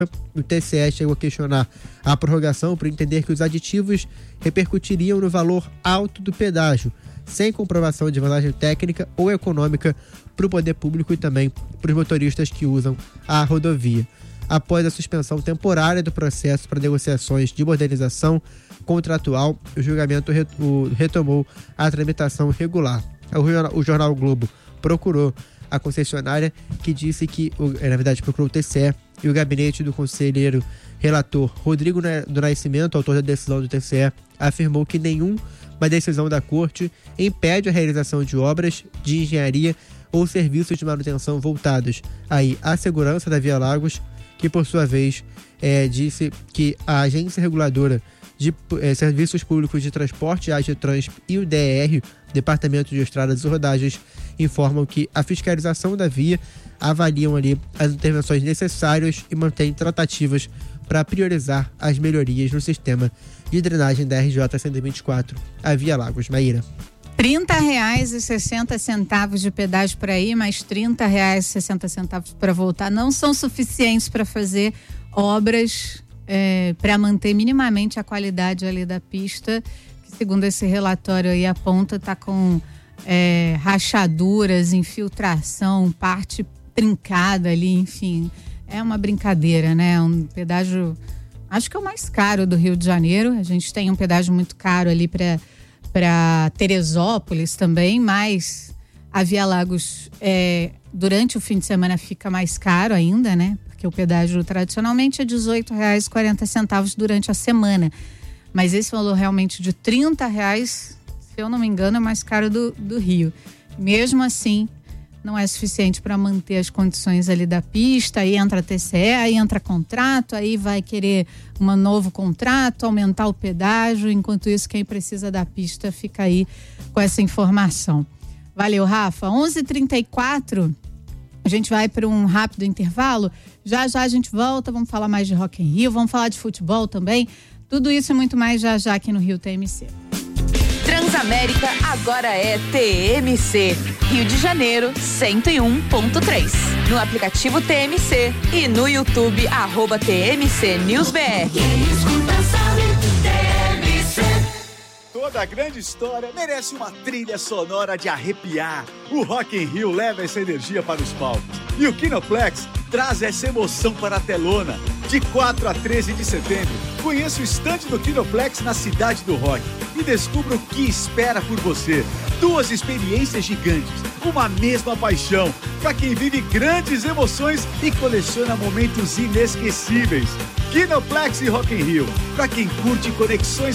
O TCE chegou a questionar a prorrogação por entender que os aditivos repercutiriam no valor alto do pedágio, sem comprovação de vantagem técnica ou econômica para o poder público e também para os motoristas que usam a rodovia. Após a suspensão temporária do processo para negociações de modernização contratual, o julgamento retomou a tramitação regular. O jornal Globo procurou a concessionária, que disse que, na verdade, procurou o TCE, e o gabinete do conselheiro relator Rodrigo do Nascimento, autor da decisão do TCE, afirmou que nenhuma decisão da corte impede a realização de obras de engenharia ou serviços de manutenção voltados aí à segurança da Via Lagos, que por sua vez disse que a Agência Reguladora de Serviços Públicos de Transporte, a AGETRANSP, e o DER, Departamento de Estradas e Rodagens, informam que a fiscalização da via avaliam ali as intervenções necessárias e mantêm tratativas para priorizar as melhorias no sistema de drenagem da RJ 124, a Via Lagos. Maíra. R$30,60 de pedágio para ir, mais R$30,60 para voltar, não são suficientes para fazer obras para manter minimamente a qualidade ali da pista, que segundo esse relatório aí aponta, está com rachaduras, infiltração, parte trincada ali, enfim, é uma brincadeira, né? Um pedágio, acho que é o mais caro do Rio de Janeiro. A gente tem um pedágio muito caro ali para Teresópolis também, mas a Via Lagos durante o fim de semana fica mais caro ainda, né? Porque o pedágio tradicionalmente é R$18,40 durante a semana, mas esse valor realmente de R$30, se eu não me engano, é mais caro do Rio. Mesmo assim, não é suficiente para manter as condições ali da pista. Aí entra a TCE, aí entra contrato, aí vai querer um novo contrato, aumentar o pedágio. Enquanto isso, quem precisa da pista fica aí com essa informação. Valeu, Rafa. 11h34, a gente vai para um rápido intervalo. Já a gente volta, vamos falar mais de Rock in Rio, vamos falar de futebol também. Tudo isso e muito mais já aqui no Rio TMC. Transamérica agora é TMC, Rio de Janeiro 101.3. No aplicativo TMC e no YouTube @TMC NewsBR. Toda grande história merece uma trilha sonora de arrepiar. O Rock in Rio leva essa energia para os palcos. E o Kinoplex traz essa emoção para a telona. De 4 a 13 de setembro, conheça o estande do Kinoplex na Cidade do Rock e descubra o que espera por você. 2 experiências gigantes, uma mesma paixão, para quem vive grandes emoções e coleciona momentos inesquecíveis. Kinoplex e Rock in Rio, para quem curte conexões